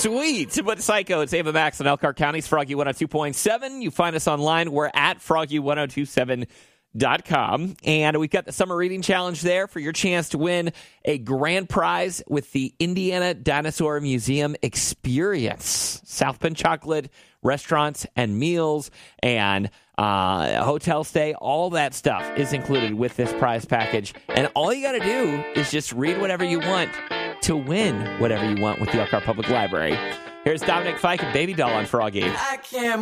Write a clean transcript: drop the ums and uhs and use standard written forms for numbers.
Sweet. But Psycho, it's Ava Max in Elkhart County's Froggy 102.7. You find us online. We're at Froggy1027.com. And we've got the Summer Reading Challenge there for your chance to win a grand prize with the Indiana Dinosaur Museum Experience. South Bend chocolate, restaurants and meals, and hotel stay, all that stuff is included with this prize package. And all you got to do is just read whatever you want to win whatever you want with the Elkhart Public Library. Here's Dominic Fike and Baby Doll on Froggy. I can't